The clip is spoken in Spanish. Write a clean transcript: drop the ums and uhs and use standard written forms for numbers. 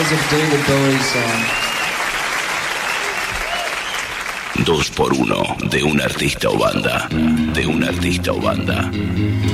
was a David Bowie song. 2x1 de un artista o banda. De un artista o banda.